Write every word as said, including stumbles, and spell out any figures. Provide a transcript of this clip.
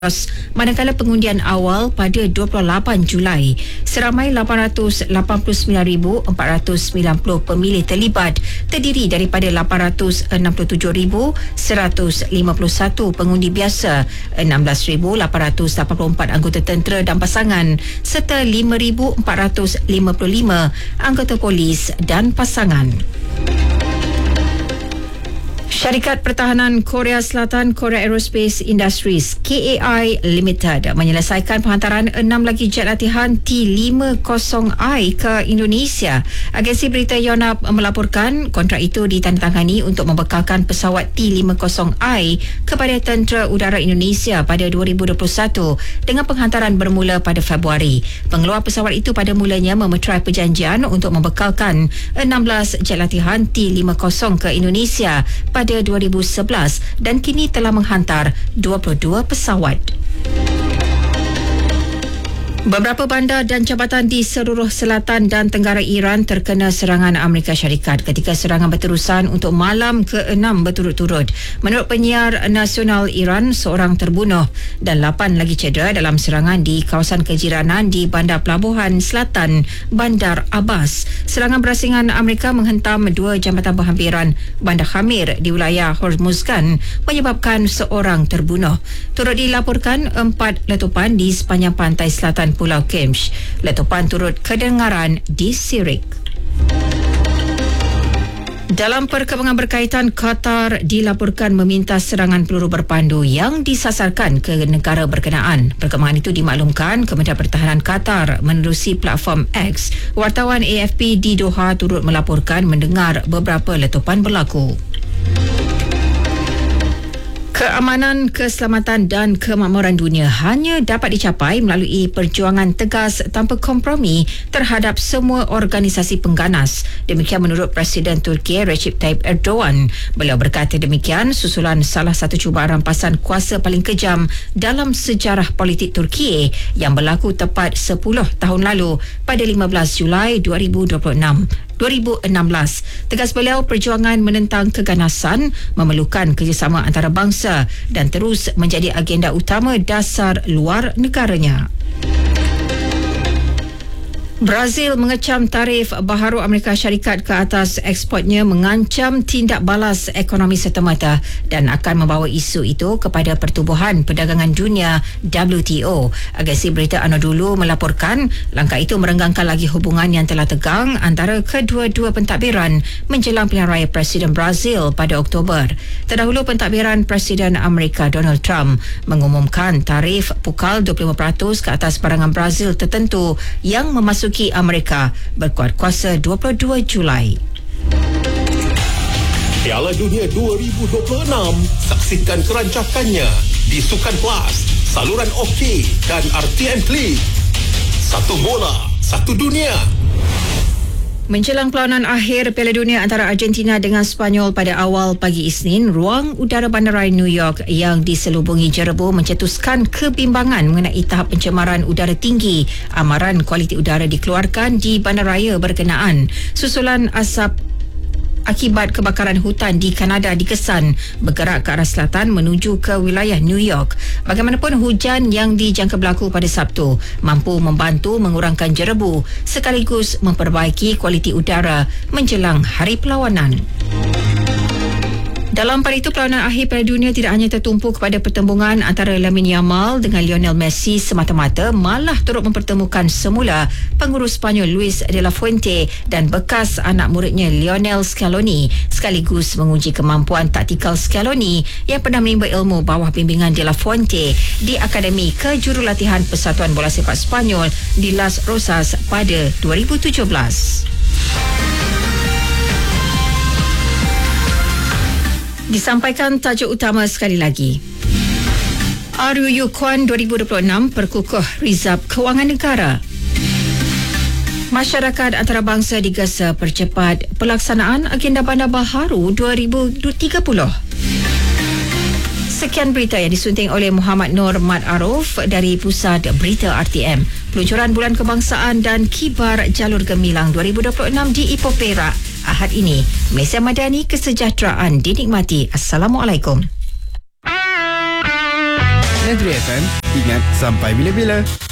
manakala pengundian awal pada dua puluh lapan Julai, seramai lapan ratus lapan puluh sembilan ribu empat ratus sembilan puluh pemilih terlibat, terdiri daripada lapan ratus enam puluh tujuh ribu seratus lima puluh satu pengundi biasa, enam belas ribu lapan ratus lapan puluh empat anggota tentera dan pasangan, serta lima ribu empat ratus lima puluh lima anggota polis dan pasangan. Syarikat Pertahanan Korea Selatan Korea Aerospace Industries K A I Limited menyelesaikan penghantaran enam lagi jet latihan T lima puluh I ke Indonesia. Agensi berita Yonhap melaporkan kontrak itu ditandatangani untuk membekalkan pesawat T lima puluh I kepada Tentera Udara Indonesia pada dua ribu dua puluh satu dengan penghantaran bermula pada Februari. Pengeluar pesawat itu pada mulanya memeterai perjanjian untuk membekalkan enam belas jet latihan T lima puluh ke Indonesia pada dua ribu sebelas dan kini telah menghantar dua puluh dua pesawat. Beberapa bandar dan jabatan di seluruh selatan dan tenggara Iran terkena serangan Amerika Syarikat ketika serangan berterusan untuk malam keenam berturut-turut. Menurut penyiar nasional Iran, seorang terbunuh dan lapan lagi cedera dalam serangan di kawasan kejiranan di Bandar Pelabuhan Selatan Bandar Abbas. Serangan berasingan Amerika menghentam dua jambatan berhampiran Bandar Khamir di wilayah Hormuzgan menyebabkan seorang terbunuh. Turut dilaporkan empat letupan di sepanjang pantai selatan Pulau Kemsh. Letupan turut kedengaran di Sirik. Dalam perkembangan berkaitan, Qatar dilaporkan meminta serangan peluru berpandu yang disasarkan ke negara berkenaan. Perkembangan itu dimaklumkan Kementerian Pertahanan Qatar menerusi platform X. Wartawan A F P di Doha turut melaporkan mendengar beberapa letupan berlaku. Keamanan, keselamatan dan kemakmuran dunia hanya dapat dicapai melalui perjuangan tegas tanpa kompromi terhadap semua organisasi pengganas. Demikian menurut Presiden Turki Recep Tayyip Erdogan. Beliau berkata demikian susulan salah satu cubaan rampasan kuasa paling kejam dalam sejarah politik Turki yang berlaku tepat sepuluh tahun lalu pada lima belas Julai dua ribu dua puluh enam. dua ribu enam belas. Tegas beliau, perjuangan menentang keganasan memerlukan kerjasama antarabangsa dan terus menjadi agenda utama dasar luar negaranya. Brazil mengecam tarif baharu Amerika Syarikat ke atas ekspornya mengancam tindak balas ekonomi serta-merta dan akan membawa isu itu kepada Pertubuhan Perdagangan Dunia W T O. Agensi berita Anadolu melaporkan langkah itu merenggangkan lagi hubungan yang telah tegang antara kedua-dua pentadbiran menjelang pilihan raya Presiden Brazil pada Oktober. Terdahulu pentadbiran Presiden Amerika Donald Trump mengumumkan tarif pukal dua puluh lima peratus ke atas barangan Brazil tertentu yang memasuki Amerika berkuat kuasa dua puluh dua Julai. Piala Dunia dua ribu dua puluh enam, saksikan kerancakannya di Sukan Plus, saluran OK dan R T M Klik. Satu bola, satu dunia. Menjelang perlawanan akhir Piala Dunia antara Argentina dengan Sepanyol pada awal pagi Isnin, ruang udara bandaraya New York yang diselubungi jerebu mencetuskan kebimbangan mengenai tahap pencemaran udara tinggi. Amaran kualiti udara dikeluarkan di bandaraya berkenaan. Susulan asap akibat kebakaran hutan di Kanada dikesan bergerak ke arah selatan menuju ke wilayah New York. Bagaimanapun, hujan yang dijangka berlaku pada Sabtu mampu membantu mengurangkan jerebu sekaligus memperbaiki kualiti udara menjelang hari perlawanan. Dalam pada itu, perlawanan akhir Piala Dunia tidak hanya tertumpu kepada pertembungan antara Lamine Yamal dengan Lionel Messi semata-mata, malah turut mempertemukan semula pengurus Spanyol Luis de la Fuente dan bekas anak muridnya Lionel Scaloni, sekaligus menguji kemampuan taktikal Scaloni yang pernah menimba ilmu bawah bimbingan de la Fuente di Akademi Kejurulatihan Persatuan Bola Sepak Spanyol di Las Rosas pada dua ribu tujuh belas. Disampaikan tajuk utama sekali lagi. R U U Kuan dua ribu dua puluh enam perkukuh Rizab Kewangan Negara. Masyarakat antarabangsa digesa percepat pelaksanaan agenda Bandar Baharu dua ribu tiga puluh. Sekian berita yang disunting oleh Muhammad Nur Mat Aruf dari Pusat Berita R T M. Peluncuran Bulan Kebangsaan dan Kibar Jalur Gemilang dua ribu dua puluh enam di Ipoh Perak Ahad ini. Malaysia Madani, kesejahteraan dinikmati. Assalamualaikum. Negeri F M, ingat sampai bila-bila.